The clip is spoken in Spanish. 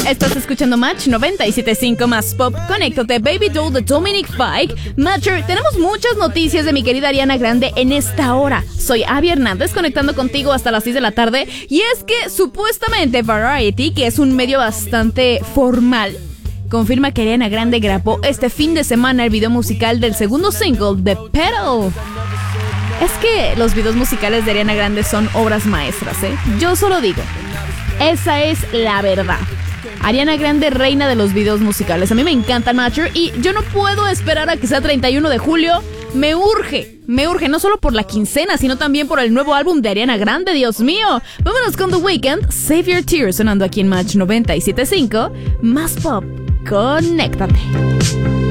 Estás escuchando Match 97.5 más pop. Conéctate, Baby Doll de Dominic Fike. Matcher, tenemos muchas noticias de mi querida Ariana Grande en esta hora. Soy Abby Hernández, conectando contigo hasta las 6 de la tarde. Y es que supuestamente Variety, que es un medio bastante formal, confirma que Ariana Grande grabó este fin de semana el video musical del segundo single de Petal. Es que los videos musicales de Ariana Grande son obras maestras, ¿eh? Yo solo digo, esa es la verdad. Ariana Grande, reina de los videos musicales. A mí me encanta Matcher y yo no puedo esperar a que sea 31 de julio. Me urge, no solo por la quincena, sino también por el nuevo álbum de Ariana Grande, Dios mío. Vámonos con The Weeknd, Save Your Tears, sonando aquí en Match 97.5, más pop. Conéctate.